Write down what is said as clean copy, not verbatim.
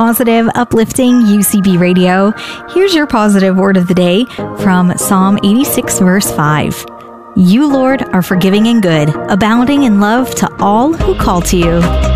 positive, uplifting UCB Radio. Here's your positive word of the day from Psalm 86, verse 5. You, Lord, are forgiving and good, abounding in love to all who call to you.